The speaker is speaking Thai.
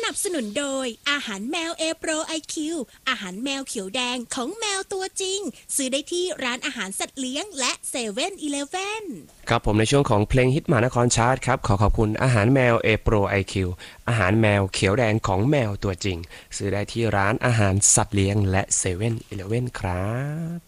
นับสนุนโดยอาหารแมว A Pro IQ อาหารแมวเขียวแดงของแมวตัวจริงซื้อได้ที่ร้านอาหารสัตว์เลี้ยงและ7 e เ e ่ e อครับผมในช่วงของเพลงฮิตมหานครชาร์ตครับขอบคุณอาหารแมว A Pro IQ อาหารแมวเขียวแดงของแมวตัวจริงซื้อได้ที่ร้านอาหารสัตว์เลี้ยงและ7 e เ e ่ e ครับ